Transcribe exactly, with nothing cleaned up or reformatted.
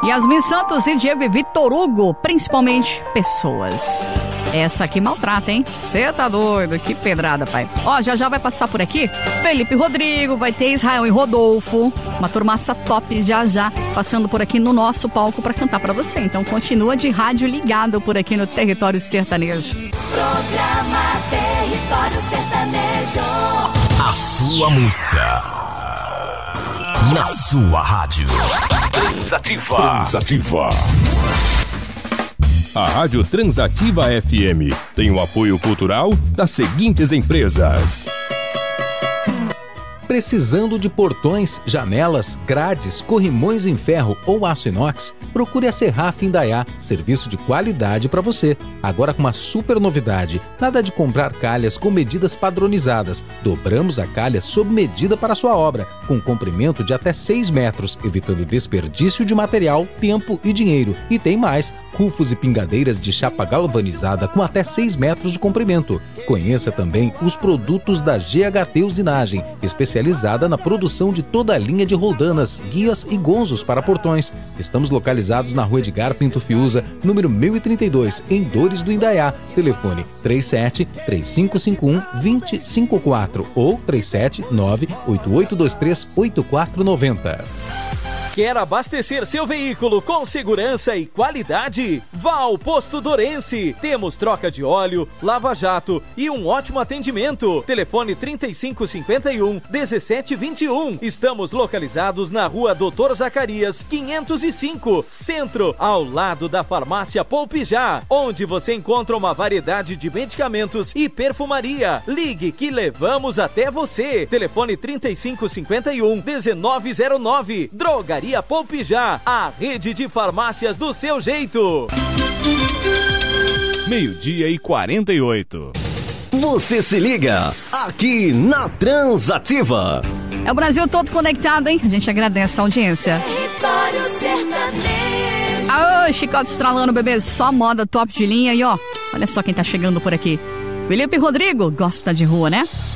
Yasmin Santos e Diego e Vitor Hugo, principalmente pessoas. Essa aqui maltrata, hein? Você tá doido, que pedrada, pai. Ó, já já vai passar por aqui Felipe e Rodrigo, vai ter Israel e Rodolfo, uma turmaça top já já, passando por aqui no nosso palco pra cantar pra você. Então continua de rádio ligado por aqui no Território Sertanejo. Programa Território Sertanejo. A sua música na sua rádio. Transativa. Transativa. A Rádio Transativa F M tem o apoio cultural das seguintes empresas. Precisando de portões, janelas, grades, corrimões em ferro ou aço inox? Procure a Serraf Indaiá, serviço de qualidade para você. Agora com uma super novidade, nada de comprar calhas com medidas padronizadas. Dobramos a calha sob medida para a sua obra, com comprimento de até seis metros, evitando desperdício de material, tempo e dinheiro. E tem mais, rufos e pingadeiras de chapa galvanizada com até seis metros de comprimento. Conheça também os produtos da G H T Usinagem, especializada na produção de toda a linha de roldanas, guias e gonzos para portões. Estamos localizados na Rua Edgar Pinto Fiuza, número mil e trinta e dois, em Dores do Indaiá. Telefone três sete três cinco cinco um dois zero cinco quatro ou três sete nove oito oito dois três oito quatro nove zero. Quer abastecer seu veículo com segurança e qualidade? Vá ao Posto Dorense. Temos troca de óleo, lava-jato e um ótimo atendimento. Telefone trinta e cinco cinquenta e um, dezessete vinte e um. Estamos localizados na Rua Doutor Zacarias, quinhentos e cinco, Centro, ao lado da Farmácia Poupijá, onde você encontra uma variedade de medicamentos e perfumaria. Ligue que levamos até você. Telefone trinta e cinco cinquenta e um, dezenove zero nove. Drogaria Poupijá, a rede de farmácias do seu jeito. Meio-dia e quarenta e oito. Você se liga aqui na Transativa. É o Brasil todo conectado, hein? A gente agradece a audiência. Território Sertanejo. Aô, chicote estralando, bebê. Só moda top de linha. E ó, olha só quem tá chegando por aqui. Felipe e Rodrigo, gosta de rua, né?